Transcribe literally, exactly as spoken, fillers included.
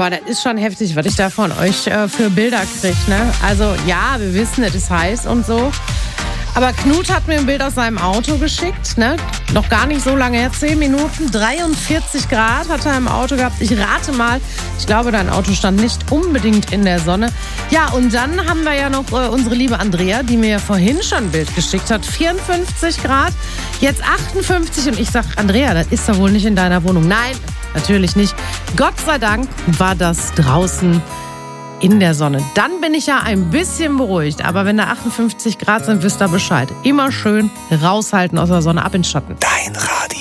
Boah, das ist schon heftig, was ich da von euch äh, für Bilder kriege, ne? Also ja, wir wissen, es ist heiß und so. Aber Knut hat mir ein Bild aus seinem Auto geschickt, ne? Noch gar nicht so lange her, zehn Minuten, dreiundvierzig Grad hat er im Auto gehabt. Ich rate mal, ich glaube, dein Auto stand nicht unbedingt in der Sonne. Ja, und dann haben wir ja noch äh, unsere liebe Andrea, die mir ja vorhin schon ein Bild geschickt hat. vierundfünfzig Grad, jetzt achtundfünfzig. Und ich sag, Andrea, das ist doch wohl nicht in deiner Wohnung. Nein, natürlich nicht. Gott sei Dank war das draußen in der Sonne. Dann bin ich ja ein bisschen beruhigt. Aber wenn da achtundfünfzig Grad sind, wisst ihr Bescheid. Immer schön raushalten aus der Sonne, ab in den Schatten. Dein Radio.